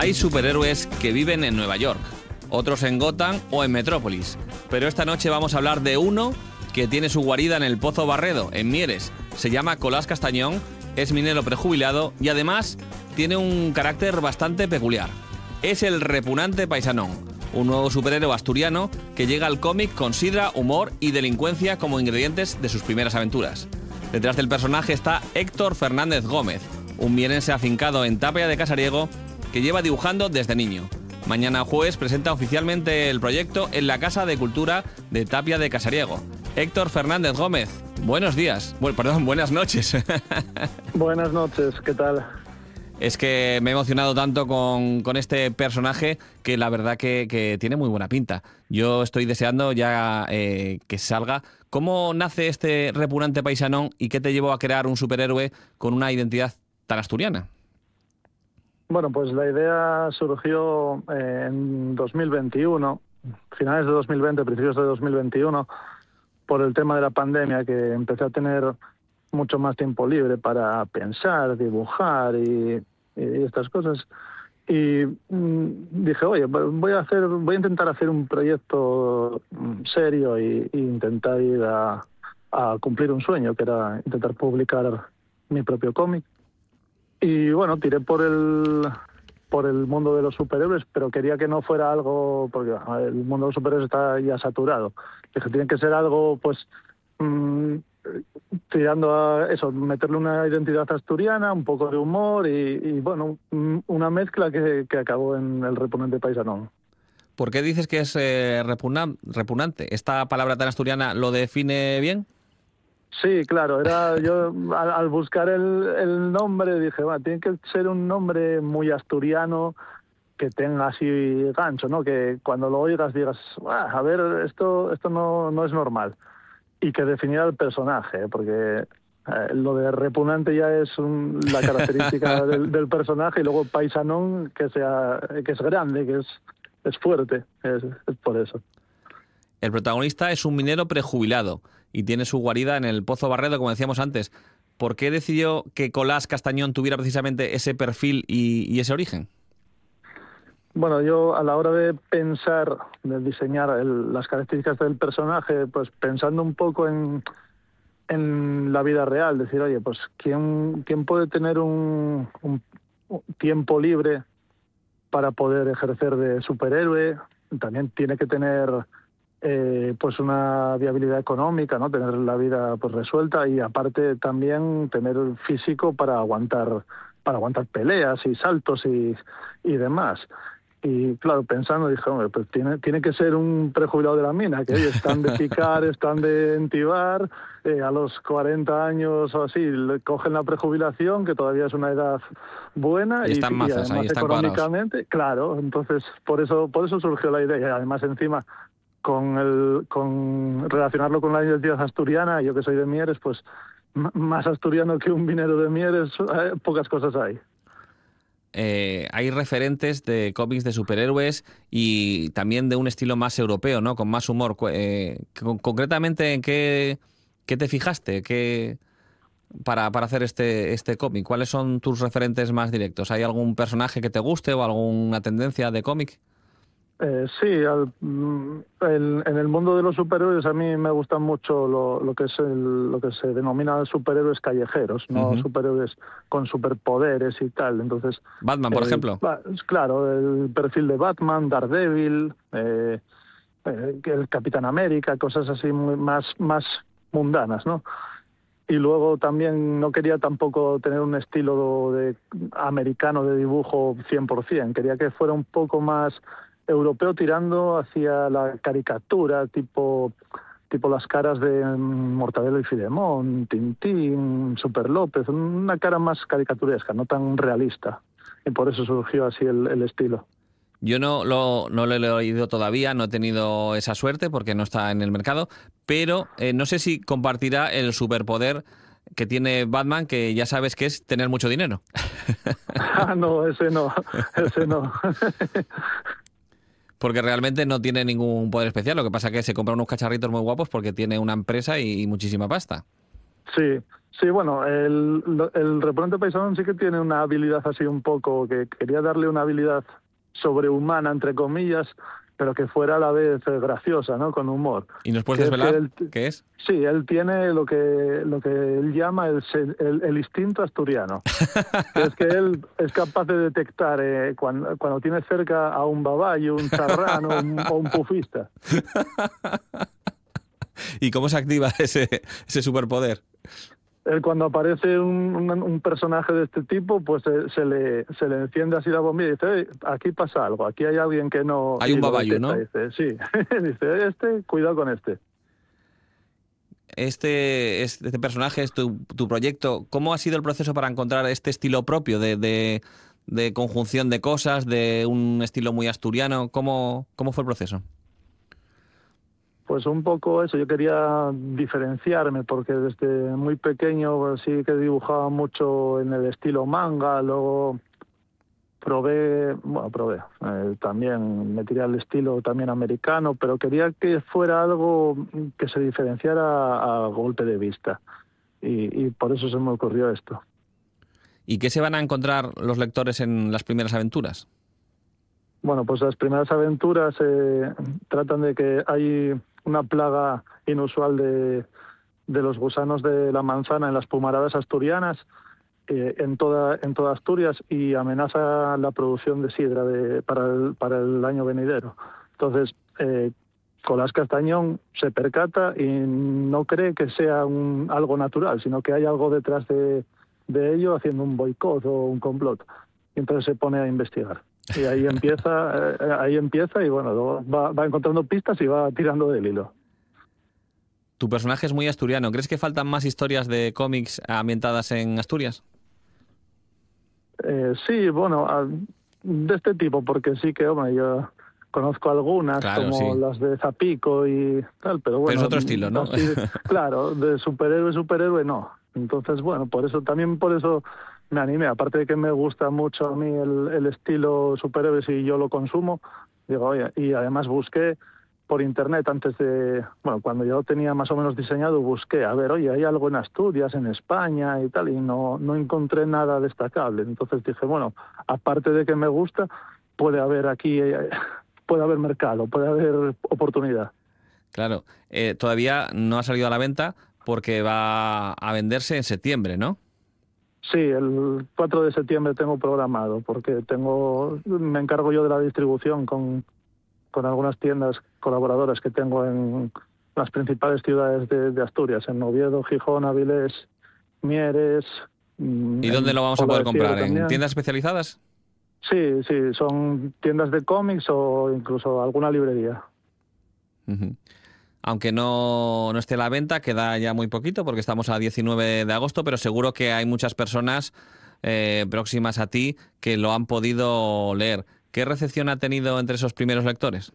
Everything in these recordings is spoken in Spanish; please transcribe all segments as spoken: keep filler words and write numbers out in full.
Hay superhéroes que viven en Nueva York, otros en Gotham o en Metrópolis. Pero esta noche vamos a hablar de uno que tiene su guarida en el Pozo Barredo, en Mieres. Se llama Colás Castañón, es minero prejubilado y además tiene un carácter bastante peculiar. Es el repugnante Paisanón, un nuevo superhéroe asturiano que llega al cómic con sidra, humor y delincuencia como ingredientes de sus primeras aventuras. Detrás del personaje está Héctor Fernández Gómez, un mierense afincado en Tapia de Casariego que lleva dibujando desde niño. Mañana jueves presenta oficialmente el proyecto en la Casa de Cultura de Tapia de Casariego. Héctor Fernández Gómez, buenos días. Bueno, perdón, buenas noches. Buenas noches, ¿qué tal? Es que me he emocionado tanto con, con este personaje que la verdad que, que tiene muy buena pinta. Yo estoy deseando ya eh, que salga. ¿Cómo nace este repugnante Paisanón y qué te llevó a crear un superhéroe con una identidad tan asturiana? Bueno, pues la idea surgió eh, en dos mil veintiuno, finales de dos mil veinte, principios de dos mil veintiuno, por el tema de la pandemia, que empecé a tener mucho más tiempo libre para pensar, dibujar y, y estas cosas. Y mmm, dije, oye, voy a hacer, voy a intentar hacer un proyecto serio e intentar ir a, a cumplir un sueño, que era intentar publicar mi propio cómic. Y bueno, tiré por el por el mundo de los superhéroes, pero quería que no fuera algo, porque el mundo de los superhéroes está ya saturado. Dije, tiene que ser algo, pues, mmm, tirando a eso, meterle una identidad asturiana, un poco de humor y, y bueno, una mezcla que, que acabó en el repugnante Paisanón. ¿Por qué dices que es eh, repugnan- repugnante? ¿Esta palabra tan asturiana lo define bien? Sí, claro, era yo al, al buscar el, el nombre dije, bueno, tiene que ser un nombre muy asturiano, que tenga así gancho, ¿no? Que cuando lo oigas digas, a ver, esto esto no, no es normal. Y que definiera el personaje, porque eh, lo de repugnante ya es un, la característica del, del personaje, y luego Paisanón, que sea que es grande, que es, es fuerte, es, es por eso. El protagonista es un minero prejubilado y tiene su guarida en el Pozo Barredo, como decíamos antes. ¿Por qué decidió que Colás Castañón tuviera precisamente ese perfil y, y ese origen? Bueno, yo a la hora de pensar, de diseñar el, las características del personaje, pues pensando un poco en, en la vida real, decir, oye, pues ¿quién, quién puede tener un, un, un tiempo libre para poder ejercer de superhéroe? También tiene que tener eh, pues una viabilidad económica, ¿no? Tener la vida pues resuelta y aparte también tener físico para aguantar para aguantar peleas y saltos y, y demás. Y claro, pensando, dije, hombre, pues tiene, tiene que ser un prejubilado de la mina, que ellos están de picar, están de entibar, eh, a los cuarenta años o así, le cogen la prejubilación, que todavía es una edad buena, y, y, están y mazas, además ahí están económicamente, cuadrados. Claro, entonces por eso, por eso surgió la idea, y además encima, con el, con relacionarlo con la identidad asturiana, yo que soy de Mieres, pues m- más asturiano que un minero de Mieres, eh, pocas cosas hay. Eh, hay referentes de cómics de superhéroes y también de un estilo más europeo, ¿no? Con más humor. Eh, con, concretamente, ¿en qué, qué te fijaste ¿Qué, para, para hacer este, este cómic? ¿Cuáles son tus referentes más directos? ¿Hay algún personaje que te guste o alguna tendencia de cómic? Eh, sí, al, el, en el mundo de los superhéroes a mí me gusta mucho lo, lo que es el, lo que se denomina superhéroes callejeros, no uh-huh. superhéroes con superpoderes y tal. Entonces, Batman, por eh, ejemplo. Claro, el perfil de Batman, Daredevil, eh, eh, el Capitán América, cosas así muy, más, más mundanas, ¿no? Y luego también no quería tampoco tener un estilo de americano de dibujo cien por ciento, quería que fuera un poco más europeo tirando hacia la caricatura, tipo tipo las caras de Mortadelo y Filemón, Tintín, Super López, una cara más caricaturesca, no tan realista. Y por eso surgió así el, el estilo. Yo no lo, no lo he leído todavía, no he tenido esa suerte porque no está en el mercado, pero eh, no sé si compartirá el superpoder que tiene Batman, que ya sabes que es tener mucho dinero. Ah, no, ese no, ese no. Porque realmente no tiene ningún poder especial. Lo que pasa es que se compra unos cacharritos muy guapos porque tiene una empresa y muchísima pasta. Sí, sí, bueno, el, el reponente paisano sí que tiene una habilidad así un poco, que quería darle una habilidad sobrehumana, entre comillas, pero que fuera a la vez eh, graciosa, ¿no? Con humor. ¿Y nos puedes Que es que desvelar él, qué es? sí, él tiene lo que, lo que él llama el, se- el, el instinto asturiano, que es que él es capaz de detectar eh, cuando, cuando tiene cerca a un babayo, un charrán o un, o un pufista. ¿Y cómo se activa ese, ese superpoder? Él cuando aparece un, un, un personaje de este tipo, pues se, se, le, se le enciende así la bombilla y dice, "Ey, aquí pasa algo, aquí hay alguien que no..." Hay Y un lo babayu, detecta, ¿no? dice, sí, dice, este, cuidado con este. Este, este, este personaje es tu, tu proyecto. ¿Cómo ha sido el proceso para encontrar este estilo propio de, de, de conjunción de cosas, de un estilo muy asturiano? ¿Cómo, cómo fue el proceso? Pues un poco eso, yo quería diferenciarme porque desde muy pequeño pues, sí que dibujaba mucho en el estilo manga, luego probé, bueno, probé, eh, también me tiré al estilo también americano, pero quería que fuera algo que se diferenciara a golpe de vista y, y por eso se me ocurrió esto. ¿Y qué se van a encontrar los lectores en las primeras aventuras? Bueno, pues las primeras aventuras eh, tratan de que hay una plaga inusual de, de los gusanos de la manzana en las pumaradas asturianas, eh, en toda en toda Asturias, y amenaza la producción de sidra de, para, el, para el año venidero. Entonces, eh, Colás Castañón se percata y no cree que sea un, algo natural, sino que hay algo detrás de, de ello haciendo un boicot o un complot. Y entonces se pone a investigar. Y ahí empieza, eh, ahí empieza y bueno, luego va, va encontrando pistas y va tirando del hilo. Tu personaje es muy asturiano. ¿Crees que faltan más historias de cómics ambientadas en Asturias? Eh, sí, bueno, a- de este tipo, porque sí que, hombre, yo conozco algunas, Claro, como sí. las de Zapico y tal, pero Pero es bueno, otro estilo, ¿no? así, claro, de superhéroe, superhéroe no. Entonces, bueno, por eso, también por eso me animé, aparte de que me gusta mucho a mí el, el estilo superhéroes y yo lo consumo, digo, oye, y además busqué por internet antes de, bueno, cuando yo tenía más o menos diseñado, busqué, a ver, oye, hay algo en Asturias, en España y tal, y no, no encontré nada destacable. Entonces dije, bueno, aparte de que me gusta, puede haber aquí, eh, puede haber mercado, puede haber oportunidad. Claro. Eh, todavía no ha salido a la venta porque va a venderse en septiembre, ¿no? Sí, el cuatro de septiembre tengo programado, porque tengo, me encargo yo de la distribución con, con algunas tiendas colaboradoras que tengo en las principales ciudades de, de Asturias, en Oviedo, Gijón, Avilés, Mieres, mm, ¿Y dónde en lo vamos a Pola poder de Siero comprar? ¿En también. tiendas especializadas? Sí, sí, son tiendas de cómics o incluso alguna librería. Ujú. Aunque no, no esté a la venta, queda ya muy poquito porque estamos a diecinueve de agosto, pero seguro que hay muchas personas eh, próximas a ti que lo han podido leer. ¿Qué recepción ha tenido entre esos primeros lectores?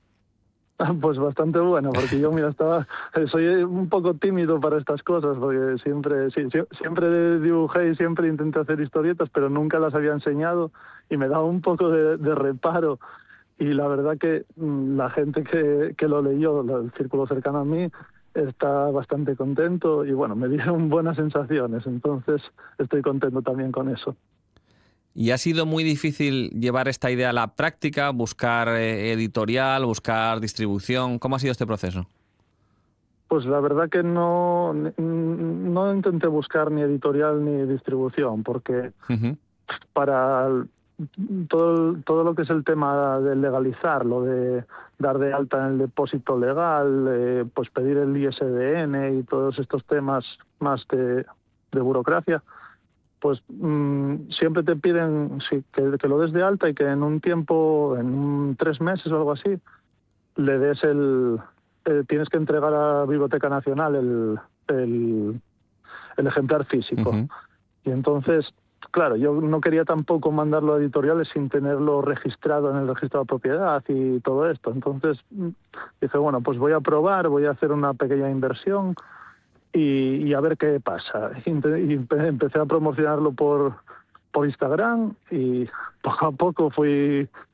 Pues bastante bueno, porque yo, mira, estaba, soy un poco tímido para estas cosas, porque siempre, sí, sie- siempre dibujé y siempre intenté hacer historietas, pero nunca las había enseñado y me daba un poco de, de reparo. Y la verdad que mm, la gente que, que lo leyó, la- el círculo cercano a mí, está bastante contento y bueno, me dieron buenas sensaciones, entonces estoy contento también con eso. ¿Y ha sido muy difícil llevar esta idea a la práctica, buscar eh, editorial, buscar distribución? ¿Cómo ha sido este proceso? Pues la verdad que no, no intenté buscar ni editorial ni distribución, porque Ujú. para el- todo, el- todo lo que es el tema de legalizarlo, de dar de alta en el depósito legal, eh, pues pedir el I S D N y todos estos temas más de, de burocracia, pues mm, siempre te piden sí, que, que lo des de alta y que en un tiempo, en un, tres meses o algo así, le des el... eh, tienes que entregar a Biblioteca Nacional el, el, el ejemplar físico. Ujú. Y entonces, claro, yo no quería tampoco mandarlo a editoriales sin tenerlo registrado en el registro de propiedad y todo esto. Entonces mm, dije, bueno, pues voy a probar, voy a hacer una pequeña inversión y, y a ver qué pasa. Y empe- y empe- empecé a promocionarlo por, por Instagram y poco a poco fui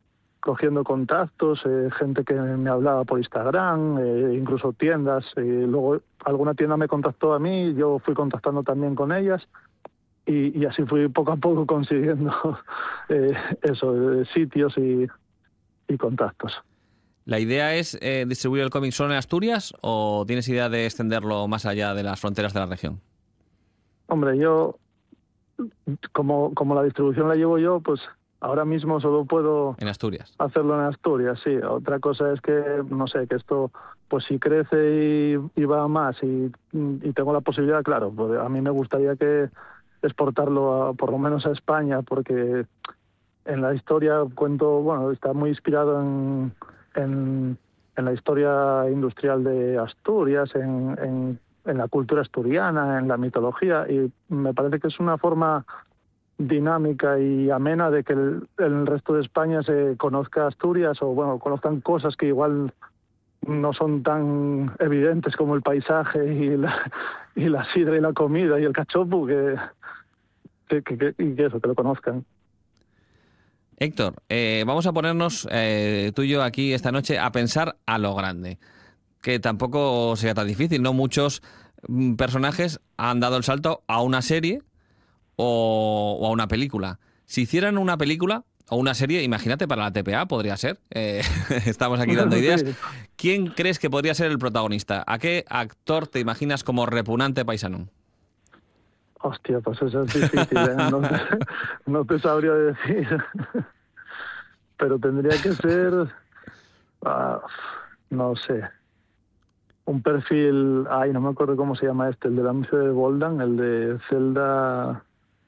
cogiendo contactos, eh, gente que me hablaba por Instagram, eh, incluso tiendas. Y luego alguna tienda me contactó a mí, yo fui contactando también con ellas. Y, y así fui poco a poco consiguiendo eh, eso, eh, sitios y, y contactos. ¿La idea es eh, distribuir el cómic solo en Asturias o tienes idea de extenderlo más allá de las fronteras de la región? Hombre, yo, como, como la distribución la llevo yo, pues ahora mismo solo puedo En Asturias. hacerlo en Asturias, sí. Otra cosa es que, no sé, que esto, pues si crece y, y va más y, y tengo la posibilidad, claro, pues a mí me gustaría que exportarlo a, por lo menos a España, porque en la historia cuento, bueno, está muy inspirado en, en, en la historia industrial de Asturias, en, en, en la cultura asturiana, en la mitología, y me parece que es una forma dinámica y amena de que el, el resto de España se conozca Asturias, o bueno, conozcan cosas que igual no son tan evidentes como el paisaje y la, y la sidra y la comida y el cachopo, que, que, que, que, y que eso, que lo conozcan. Héctor, eh, vamos a ponernos eh, tú y yo aquí esta noche a pensar a lo grande, que tampoco sea tan difícil, ¿no? Muchos mm, personajes han dado el salto a una serie o, o a una película. Si hicieran una película o una serie, imagínate, para la T P A podría ser, eh, estamos aquí dando ideas. Sí. ¿Quién crees que podría ser el protagonista? ¿A qué actor te imaginas como repugnante paisano? Hostia, pues eso es difícil, ¿eh? No, te, no te sabría decir. Pero tendría que ser, uh, no sé, un perfil, ay, no me acuerdo cómo se llama este, el del anuncio de Boldan, el de Zelda...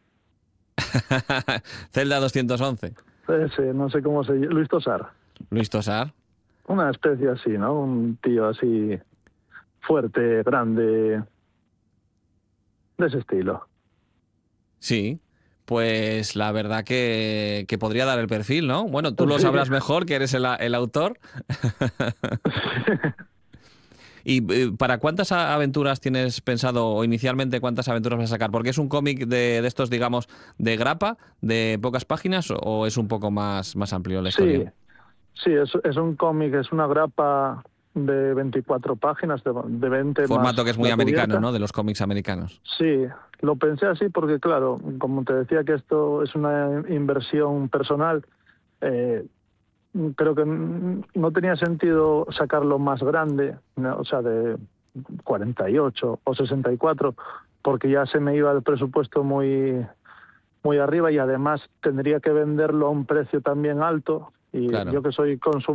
Zelda doscientos once. Ese, no sé cómo se llama, Luis Tosar. Luis Tosar. Una especie así, ¿no? Un tío así fuerte, grande, de ese estilo. Sí, pues la verdad que, que podría dar el perfil, ¿no? Bueno, tú lo Sí. sabrás mejor, que eres el, el autor. ¿Y eh, para cuántas a- aventuras tienes pensado, o inicialmente cuántas aventuras vas a sacar? Porque es un cómic de, de estos, digamos, de grapa, de pocas páginas, o, o es un poco más, más amplio la Sí, historia? sí, es, es un cómic, es una grapa de veinticuatro páginas, de, de veinte Formato más que es muy la americano, cubierta. ¿no? De los cómics americanos. Sí, lo pensé así porque, claro, como te decía que esto es una inversión personal, eh, creo que n- no tenía sentido sacarlo más grande, ¿no? O sea, de cuarenta y ocho o sesenta y cuatro, porque ya se me iba el presupuesto muy, muy arriba y además tendría que venderlo a un precio también alto. Y Claro. yo que soy consumidor,